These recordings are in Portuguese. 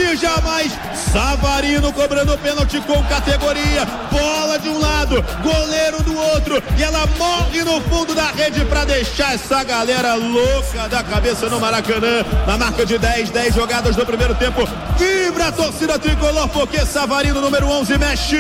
desistir jamais. Savarino cobrando pênalti com categoria. Bola de um lado, goleiro do outro. E ela morre no fundo da rede para deixar essa galera louca da cabeça no Maracanã. Na marca de 10 jogadas do primeiro tempo. Vibra a torcida tricolor porque Savarino, número 11, mexe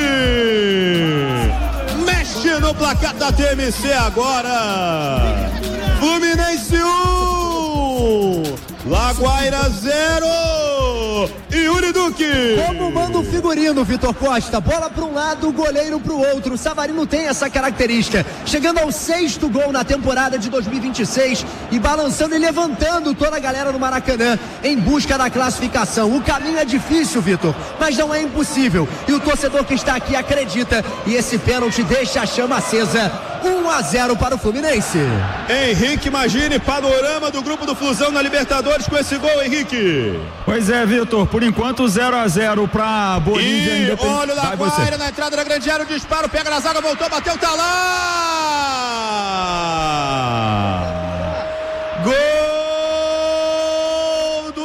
no placar da TMC agora. Fluminense 1, Laguaira 0. Yuri Duque. Como manda o figurino, Vitor Costa. Bola para um lado, o goleiro para o outro. O Savarino tem essa característica. Chegando ao 6º gol na temporada de 2026 e balançando e levantando toda a galera no Maracanã em busca da classificação. O caminho é difícil, Vitor, mas não é impossível. E o torcedor que está aqui acredita. E esse pênalti deixa a chama acesa. 1-0 para o Fluminense. Henrique, imagine panorama do grupo do Flusão na Libertadores com esse gol, Henrique. Pois é, Vitor, por enquanto 0-0 para Bolívia. E olha o Laguaira na entrada da grande área, o disparo, pega na zaga, voltou, bateu, tá lá! Gol do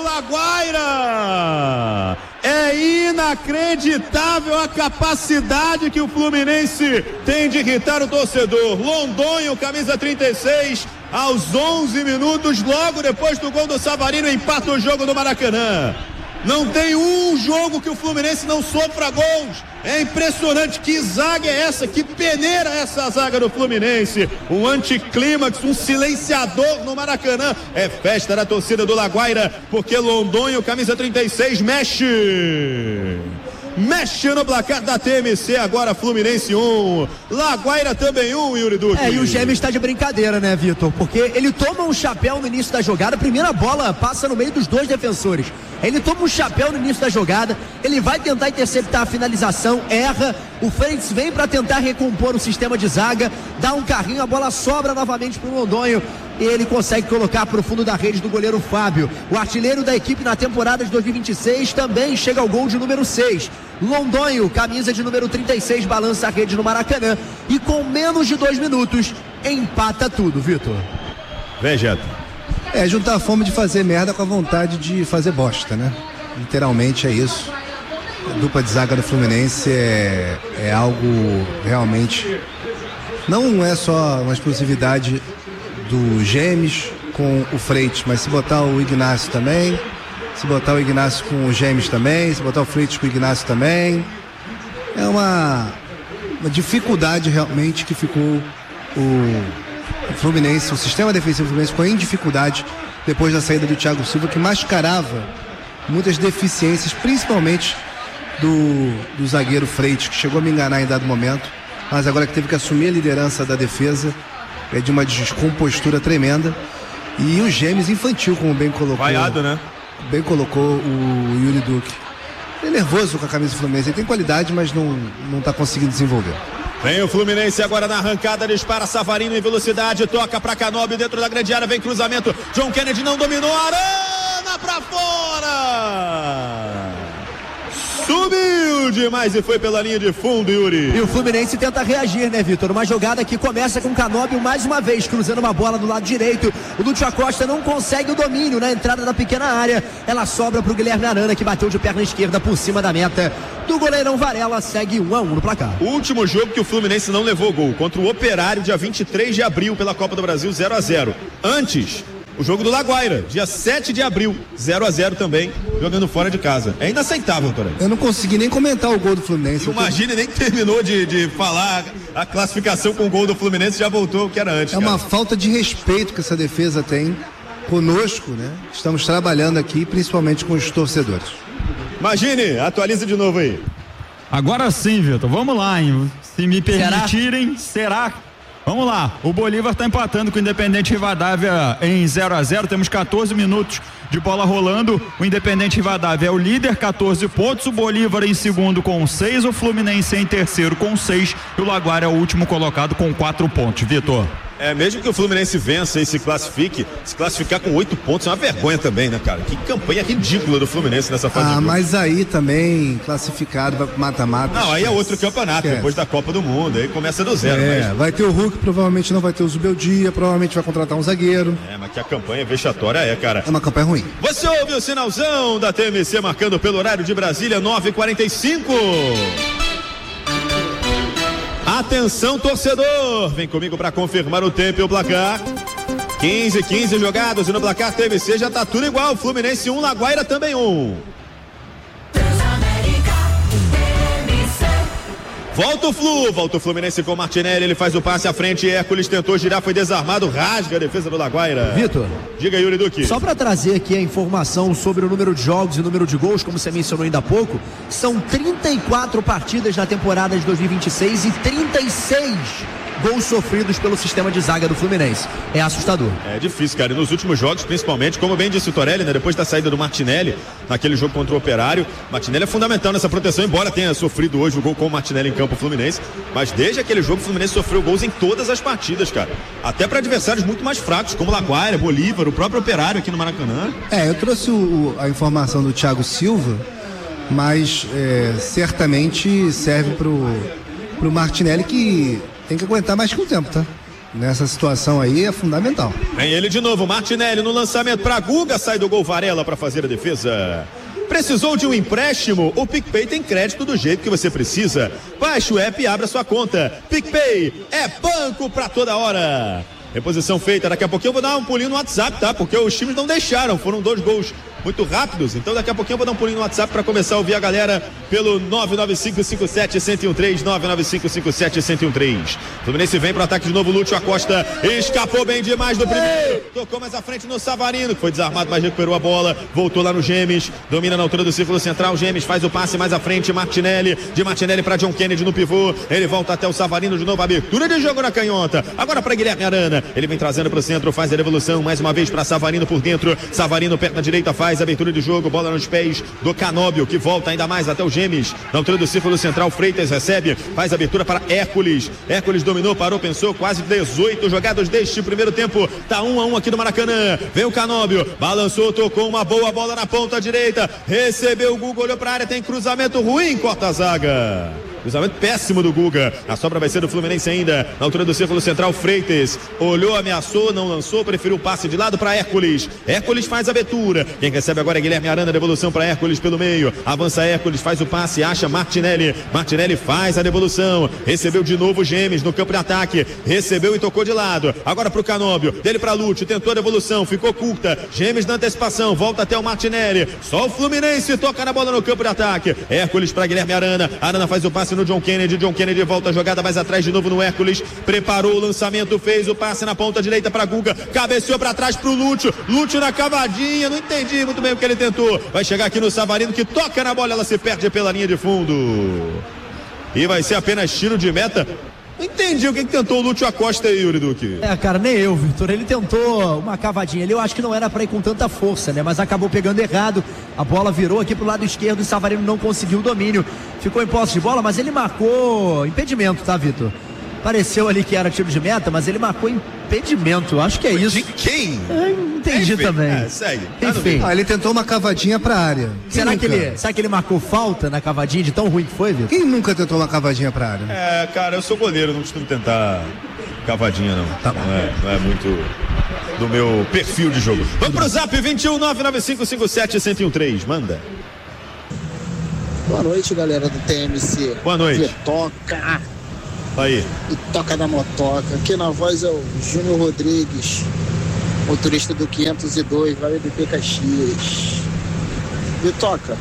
Laguaira! É inacreditável a capacidade que o Fluminense tem de irritar o torcedor. Londonho, camisa 36, aos 11 minutos, logo depois do gol do Savarino, empata o jogo do Maracanã. Não tem um jogo que o Fluminense não sofra gols. É impressionante. Que zaga é essa? Que peneira é essa zaga do Fluminense? Um anticlímax, um silenciador no Maracanã. É festa da torcida do Laguaira, porque Londonho, camisa 36, mexe no placar da TMC. Agora Fluminense 1, Laguaira também 1, Yuri Duque. E o Gêmeo está de brincadeira, né, Vitor? Porque ele toma um chapéu no início da jogada, a primeira bola passa no meio dos dois defensores. Ele toma um chapéu no início da jogada, ele vai tentar interceptar a finalização, erra, o Freitas vem para tentar recompor o sistema de zaga, dá um carrinho, a bola sobra novamente para o Londonho e ele consegue colocar para o fundo da rede do goleiro Fábio. O artilheiro da equipe na temporada de 2026 também chega ao gol de número 6. Londonho, camisa de número 36, balança a rede no Maracanã e com menos de 2 minutos empata tudo, Vitor. Veja. Juntar a fome de fazer merda com a vontade de fazer bosta, né? Literalmente é isso. A dupla de zaga do Fluminense é algo realmente... Não é só uma exclusividade do Gêmeos com o Freitas, mas se botar o Ignacio também, se botar o Ignacio com o Gêmeos também, se botar o Freitas com o Ignacio também, é uma dificuldade realmente que ficou o Fluminense, o sistema defensivo do Fluminense ficou em dificuldade depois da saída do Thiago Silva, que mascarava muitas deficiências, principalmente do zagueiro Freitas, que chegou a me enganar em dado momento, mas agora que teve que assumir a liderança da defesa, é de uma descompostura tremenda. E o Gêmeos infantil, como bem colocou. Vaiado, né? Bem colocou o Yuri Duque. Ele é nervoso com a camisa do Fluminense, ele tem qualidade, mas não está conseguindo desenvolver. Vem o Fluminense agora na arrancada, dispara Savarino em velocidade, toca pra Canóbio dentro da grande área, vem cruzamento, John Kennedy não dominou, Arana pra fora! Subiu demais e foi pela linha de fundo, Yuri. E o Fluminense tenta reagir, né, Vitor? Uma jogada que começa com o Canóbio mais uma vez, cruzando uma bola do lado direito. O Lúcio Acosta não consegue o domínio na entrada da pequena área. Ela sobra pro Guilherme Arana, que bateu de perna esquerda por cima da meta do goleirão Varela. Segue 1-1 no placar. O último jogo que o Fluminense não levou gol, contra o Operário, dia 23 de abril, pela Copa do Brasil, 0-0. Antes, o jogo do Laguaira, dia 7 de abril, 0-0 também, jogando fora de casa. É inaceitável, Toré. Eu não consegui nem comentar o gol do Fluminense. Imagina, nem terminou de falar a classificação com o gol do Fluminense, já voltou o que era antes. É uma falta de respeito que essa defesa tem conosco, né? Estamos trabalhando aqui, principalmente com os torcedores. Imagine, atualiza de novo aí. Agora sim, Vitor, vamos lá, hein? Se me permitirem, será? Vamos lá, o Bolívar está empatando com o Independente Rivadavia em 0-0, temos 14 minutos de bola rolando. O Independente Rivadavia é o líder, 14 pontos, o Bolívar em segundo com 6, o Fluminense em terceiro com 6 e o Laguaira é o último colocado com 4 pontos, Vitor. Mesmo que o Fluminense vença e se classificar com 8 pontos é uma vergonha também, né, cara? Que campanha ridícula do Fluminense nessa fase de grupo. Mas aí também, classificado, vai pro mata-mata. Não, aí é outro campeonato, depois da Copa do Mundo, aí começa do zero. Vai ter o Hulk, provavelmente não vai ter o Zubeldia, provavelmente vai contratar um zagueiro. Mas que a campanha vexatória cara. É uma campanha ruim. Você ouve o sinalzão da TMC marcando pelo horário de Brasília, 9h45. Atenção, torcedor, vem comigo para confirmar o tempo e o placar. 15 jogados e no placar TMC já tá tudo igual. Fluminense 1, Laguaira também 1. Volta o Fluminense com o Martinelli, ele faz o passe à frente, Hércules tentou girar, foi desarmado, rasga a defesa do Laguaira. Vitor, diga, Yuri Duque. Só para trazer aqui a informação sobre o número de jogos e o número de gols, como você mencionou ainda há pouco, são 34 partidas na temporada de 2026 e 36 gols sofridos pelo sistema de zaga do Fluminense. É assustador. É difícil, cara. E nos últimos jogos, principalmente, como bem disse o Torelli, né? Depois da saída do Martinelli, naquele jogo contra o Operário, Martinelli é fundamental nessa proteção, embora tenha sofrido hoje o gol com o Martinelli em campo Fluminense, mas desde aquele jogo o Fluminense sofreu gols em todas as partidas, cara. Até para adversários muito mais fracos, como Laguaira, Bolívar, o próprio Operário aqui no Maracanã. Eu trouxe a informação do Thiago Silva, mas certamente serve pro Martinelli, que tem que aguentar mais que o tempo, tá? Nessa situação aí é fundamental. Vem ele de novo, Martinelli no lançamento para Guga, sai do gol Varela para fazer a defesa. Precisou de um empréstimo? O PicPay tem crédito do jeito que você precisa. Baixe o app e abra sua conta. PicPay é banco para toda hora. Reposição feita, daqui a pouquinho eu vou dar um pulinho no WhatsApp, tá? Porque os times não deixaram, foram 2 gols muito rápidos, então daqui a pouquinho eu vou dar um pulinho no WhatsApp para começar a ouvir a galera pelo 99557-1013, 99557-1013. Fluminense vem pro ataque de novo, Lúcio Acosta escapou bem demais do primeiro, tocou mais à frente no Savarino, que foi desarmado, mas recuperou a bola, voltou lá no Gemes, domina na altura do círculo central, Gemes faz o passe mais à frente, Martinelli, de Martinelli para John Kennedy no pivô, ele volta até o Savarino de novo, abertura de jogo na canhota, agora para Guilherme Arana, ele vem trazendo pro centro, faz a devolução, mais uma vez para Savarino por dentro, Savarino perna direita faz abertura de jogo, bola nos pés do Canóbio, que volta ainda mais até o Gemes, na altura do círculo central, Freitas recebe, faz abertura para Hércules, Hércules dominou, parou, pensou, quase 18 jogados deste primeiro tempo, tá 1-1 aqui no Maracanã, vem o Canóbio, balançou, tocou uma boa bola na ponta direita, recebeu o Guga, olhou pra área, tem cruzamento ruim, corta a zaga. Cruzamento péssimo do Guga. A sobra vai ser do Fluminense ainda. Na altura do círculo central, Freitas olhou, ameaçou, não lançou, preferiu o passe de lado para Hércules. Hércules faz a abertura. Quem recebe agora é Guilherme Arana, devolução para Hércules pelo meio. Avança Hércules, faz o passe, acha Martinelli. Martinelli faz a devolução. Recebeu de novo Gemes no campo de ataque. Recebeu e tocou de lado. Agora para o Canóbio. Dele para Lúcio. Tentou a devolução, ficou curta. Gemes na antecipação, volta até o Martinelli. Só o Fluminense toca na bola no campo de ataque. Hércules para Guilherme Arana. Arana faz o passe no John Kennedy, John Kennedy volta a jogada mais atrás de novo no Hércules, preparou o lançamento, fez o passe na ponta direita para Guga, cabeceou para trás pro Lúcio na cavadinha, não entendi muito bem o que ele tentou, vai chegar aqui no Savarino que toca na bola, ela se perde pela linha de fundo e vai ser apenas tiro de meta. Não entendi o que tentou o Lúcio Acosta aí, Yuri Duque. Cara, nem eu, Vitor. Ele tentou uma cavadinha ali. Eu acho que não era pra ir com tanta força, né? Mas acabou pegando errado. A bola virou aqui pro lado esquerdo e o Savarino não conseguiu o domínio. Ficou em posse de bola, mas ele marcou impedimento, tá, Vitor? Pareceu ali que era tiro de meta, mas ele marcou impedimento. Acho que é isso. De quem? Entendi. Enfim, também. Segue. Enfim. Ele tentou uma cavadinha pra área. Será que ele marcou falta na cavadinha de tão ruim que foi, Vitor? Quem nunca tentou uma cavadinha pra área? Cara, eu sou goleiro, não costumo tentar cavadinha, não. Tá bom. Não é muito do meu perfil de jogo. Vamos pro Zap 21 99557-1013. Manda. Boa noite, galera do TMC. Boa noite. Toca. Aí. E toca da motoca. Aqui na voz é o Júnior Rodrigues, motorista do 502, Vale do IP Caxias. E toca.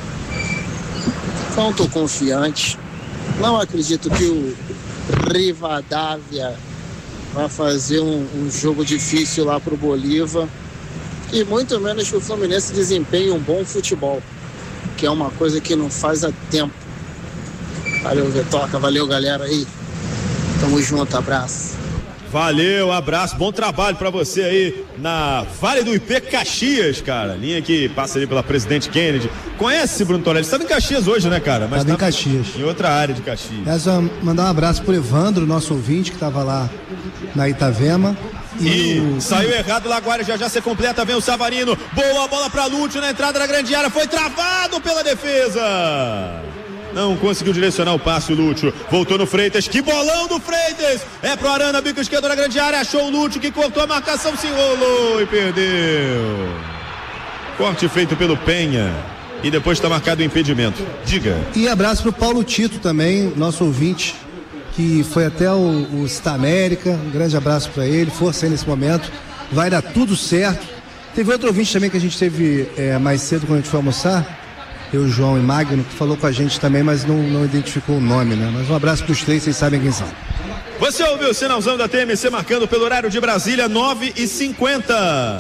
Não tô confiante. Não acredito que o Rivadavia vai fazer um jogo difícil lá pro Bolívar. E muito menos que o Fluminense desempenhe um bom futebol, que é uma coisa que não faz há tempo. Valeu, Vetoca. Valeu, galera aí. Tamo junto, abraço. Valeu, abraço, bom trabalho pra você aí na Vale do IP Caxias, cara. Linha que passa ali pela Presidente Kennedy. Conhece, Bruno Torelli? Você tava em Caxias hoje, né, cara? Mas em Caxias. Em outra área de Caxias. Mandar um abraço pro Evandro, nosso ouvinte, que tava lá na Itavema. E saiu errado, Laguaira já se completa, vem o Savarino, boa bola para Lúcio na entrada da grande área, foi travado pela defesa. Não conseguiu direcionar o passe o Lúcio, voltou no Freitas, que bolão do Freitas, é pro Arana, bico esquerdo na grande área, achou o Lúcio que cortou a marcação, se enrolou e perdeu. Corte feito pelo Penha. E depois está marcado o impedimento. Diga. E abraço pro Paulo Tito também, nosso ouvinte, que foi até o Sta América. Um grande abraço para ele, força aí nesse momento. Vai dar tudo certo. Teve outro ouvinte também que a gente teve mais cedo quando a gente foi almoçar. Eu, João e Magno, que falou com a gente também, mas não identificou o nome, né? Mas um abraço pros três, vocês sabem quem são. Você ouviu o sinalzão da TMC marcando pelo horário de Brasília, 9h50.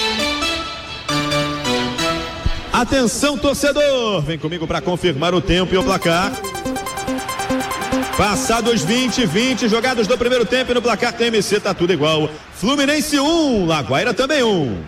Atenção, torcedor, vem comigo para confirmar o tempo e o placar. Passados 20 jogados do primeiro tempo e no placar TMC tá tudo igual. Fluminense 1, Laguaira também 1.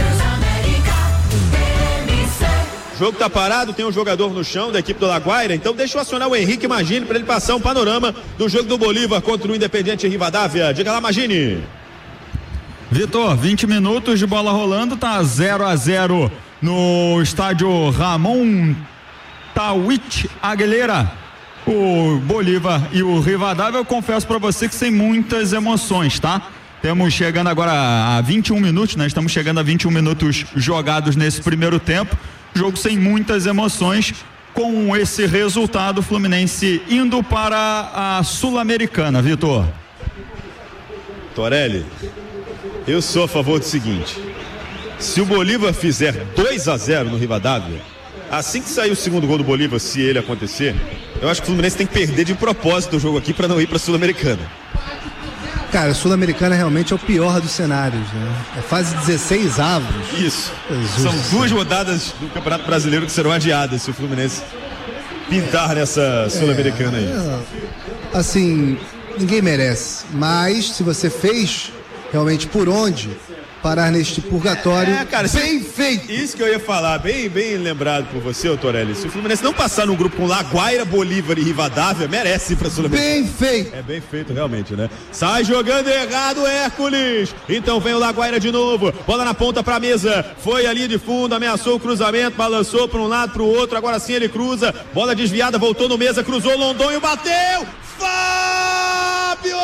O jogo tá parado, tem um jogador no chão da equipe do Laguaira, então deixa eu acionar o Henrique Magini para ele passar um panorama do jogo do Bolívar contra o Independiente Rivadavia. Diga lá, Magini. Vitor, 20 minutos de bola rolando, tá 0-0 no estádio Ramon Tawit Aguilera. O Bolívar e o Rivadavia, eu confesso para você que sem muitas emoções, tá? Temos chegando agora a 21 minutos, né? Estamos chegando a 21 minutos jogados nesse primeiro tempo. Jogo sem muitas emoções. Com esse resultado, o Fluminense indo para a Sul-Americana, Vitor. Torelli, eu sou a favor do seguinte: se o Bolívar fizer 2-0 no Rivadavia, assim que sair o segundo gol do Bolívar, se ele acontecer, eu acho que o Fluminense tem que perder de propósito o jogo aqui para não ir para a Sul-Americana. Cara, a Sul-Americana realmente é o pior dos cenários, né? É fase 16 avos. Isso. São 2 rodadas do Campeonato Brasileiro que serão adiadas se o Fluminense pintar nessa Sul-Americana aí. Assim, ninguém merece. Mas se você fez realmente por onde parar neste purgatório, cara, bem feito. Isso que eu ia falar, bem lembrado por você, Torelli. Se o Fluminense não passar no grupo com Laguaira, Bolívar e Rivadavia, merece ir pra Sul-Americana. Bem feito. É bem feito, realmente, né? Sai jogando errado, Hércules. Então vem o Laguaira de novo. Bola na ponta pra mesa. Foi ali de fundo, ameaçou o cruzamento, balançou pra um lado, pro outro. Agora sim ele cruza. Bola desviada, voltou no mesa, cruzou, Londonho, bateu. Fábio!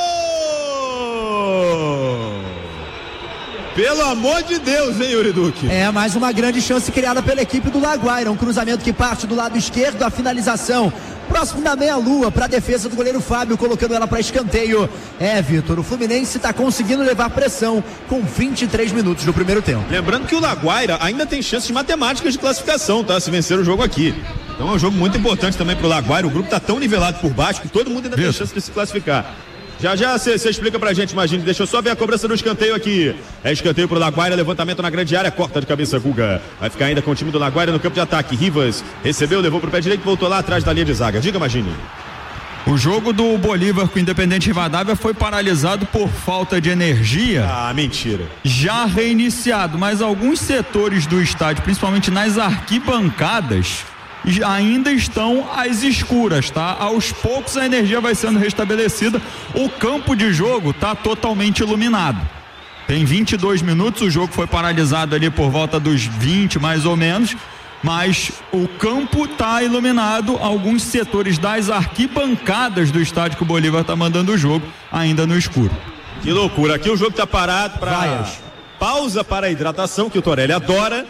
Pelo amor de Deus, hein, Yuri Duque? Mais uma grande chance criada pela equipe do Laguaira. Um cruzamento que parte do lado esquerdo, a finalização próximo da meia-lua para a defesa do goleiro Fábio, colocando ela para escanteio. Vitor, o Fluminense está conseguindo levar pressão com 23 minutos do primeiro tempo. Lembrando que o Laguaira ainda tem chances matemáticas de classificação, tá? Se vencer o jogo aqui. Então é um jogo muito importante também pro Laguaira. O grupo tá tão nivelado por baixo que todo mundo ainda tem chance de se classificar. Já você explica pra gente, imagina. Deixa eu só ver a cobrança do escanteio aqui. É escanteio pro Laguaira, levantamento na grande área, corta de cabeça Guga. Vai ficar ainda com o time do Laguaira no campo de ataque. Rivas recebeu, levou pro pé direito, voltou lá atrás da linha de zaga. Diga, Magini. O jogo do Bolívar com o Independiente Rivadavia foi paralisado por falta de energia. Mentira. Já reiniciado, mas alguns setores do estádio, principalmente nas arquibancadas, ainda estão às escuras, tá? Aos poucos a energia vai sendo restabelecida. O campo de jogo tá totalmente iluminado. Tem 22 minutos, o jogo foi paralisado ali por volta dos 20 mais ou menos, mas o campo tá iluminado. Alguns setores das arquibancadas do estádio que o Bolívar tá mandando o jogo ainda no escuro. Que loucura, aqui o jogo tá parado para pausa para a hidratação, que o Torelli adora.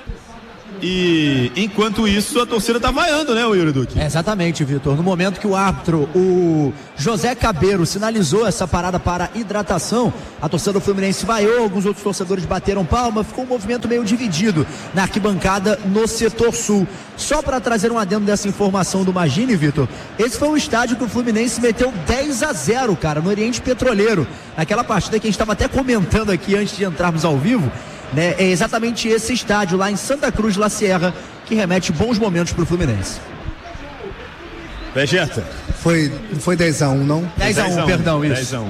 E enquanto isso a torcida tá vaiando, né, o Yuri Duque? Exatamente, Vitor. No momento que o árbitro, o José Cabeiro, sinalizou essa parada para hidratação, a torcida do Fluminense vaiou, alguns outros torcedores bateram palma, ficou um movimento meio dividido na arquibancada no setor sul. Só para trazer um adendo dessa informação do Magini, Vitor, esse foi um estádio que o Fluminense meteu 10-0, cara, no Oriente Petroleiro, naquela partida que a gente estava até comentando aqui antes de entrarmos ao vivo. É exatamente esse estádio lá em Santa Cruz de La Sierra que remete bons momentos pro Fluminense. Vegeta. Não foi 10-1, não? 10-1, perdão, isso. 10-1.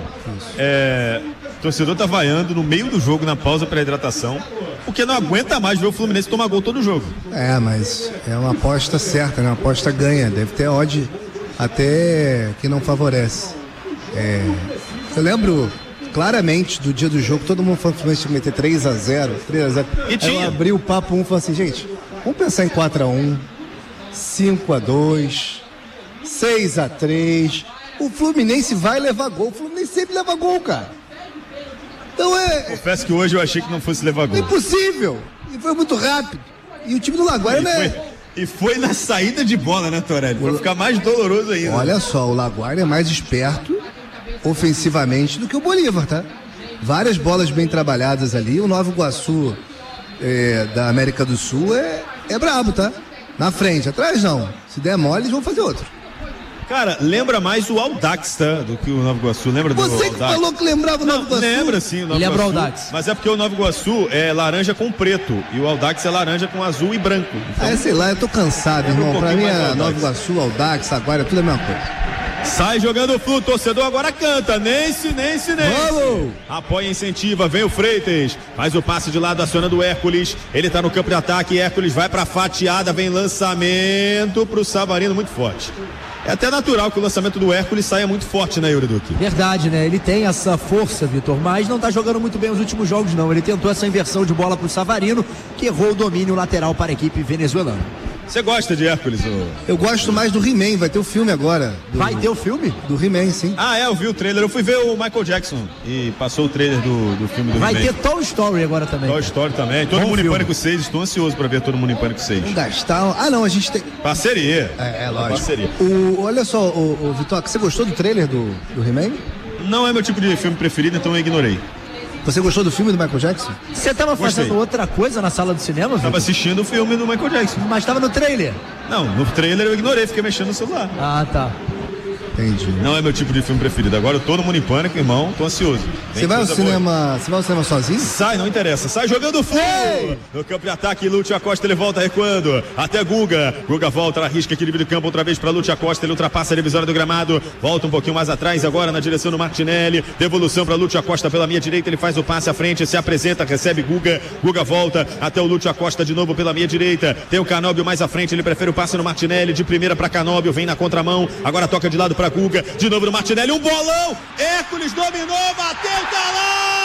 O torcedor tá vaiando no meio do jogo, na pausa para hidratação, porque não aguenta mais ver o Fluminense tomar gol todo jogo. Mas é uma aposta certa, né? Uma aposta ganha. Deve ter odd até que não favorece. Eu lembro claramente do dia do jogo, todo mundo falou que o Fluminense tinha que meter 3x0. E tinha. Eu abri o papo 1 e falei assim, gente, vamos pensar em 4x1, 5x2, 6x3. O Fluminense vai levar gol. O Fluminense sempre leva gol, cara. Então Confesso que hoje eu achei que não fosse levar gol. Impossível. E foi muito rápido. E o time do Laguaira, E foi na saída de bola, né, Torelli? Pra ficar mais doloroso ainda. Olha só, o Laguaira é mais esperto ofensivamente do que o Bolívar, tá? Várias bolas bem trabalhadas ali. O Nova Iguaçu da América do Sul é brabo, tá? Na frente, atrás não. Se der mole, eles vão fazer outro. Cara, lembra mais o Audax, tá? Do que o Nova Iguaçu. Lembra do Audax? Você que falou que lembrava o Nova Iguaçu. Lembra sim o Nova Iguaçu. Lembra o Audax. Mas é porque o Nova Iguaçu é laranja com preto. E o Audax é laranja com azul e branco. Então, Sei lá, eu tô cansado, irmão. Pra mim é Nova Iguaçu, Audax, Aguária, tudo é a mesma coisa. sai jogando o Flu, torcedor agora canta. Nesse. Vamos! Apoia, incentiva, vem o Freitas. Faz o passe de lado, acionando o Hércules. Ele tá no campo de ataque. Hércules vai pra fatiada, vem lançamento pro Savarino, muito forte. É até natural que o lançamento do Hércules saia muito forte, né, Yuri Duque? Verdade, né? Ele tem essa força, Vitor, mas não tá jogando muito bem os últimos jogos, não. Ele tentou essa inversão de bola pro Savarino, que errou o domínio lateral para a equipe venezuelana. Você gosta de Hércules? Eu gosto mais do He-Man, vai ter o filme agora. Vai ter o filme? Do He-Man, sim. Ah, eu vi o trailer. Eu fui ver o Michael Jackson e passou o trailer do filme do Vai He-Man. ter Toy Story agora também. Toy Story também. Todo Bom Mundo filme. em Pânico 6. Estou ansioso para ver Todo Mundo em Pânico 6. Vamos gastar. Ah, não, a gente tem. Parceria. É lógico. Parceria. Olha só, o Vitor, você gostou do trailer do He-Man? Não é meu tipo de filme preferido, então eu ignorei. Você gostou do filme do Michael Jackson? Você tava Gostei. fazendo outra coisa na sala do cinema, Vitor? Tava assistindo o filme do Michael Jackson. Mas tava no trailer. Não, no trailer eu ignorei, fiquei mexendo no celular. Ah, tá. Entendi. Não é meu tipo de filme preferido. Agora Todo Mundo em Pânico, irmão, tô ansioso. Você vai ao cinema sozinho? Sai, não interessa. Sai jogando o Flu. No campo de ataque, Lúcio Acosta, ele volta recuando. Até Guga. Guga volta, arrisca equilíbrio de campo outra vez para Lúcio Acosta. Ele ultrapassa a divisória do gramado. Volta um pouquinho mais atrás agora na direção do Martinelli. Devolução para Lúcio Acosta pela minha direita. Ele faz o passe à frente, se apresenta, recebe Guga. Guga volta até o Lúcio Acosta de novo pela minha direita. Tem o Canóbio mais à frente. Ele prefere o passe no Martinelli. De primeira para Canóbio. Vem na contramão. Agora toca de lado para Guga. De novo no Martinelli. Um bolão. Hércules dominou, bateu, tá lá!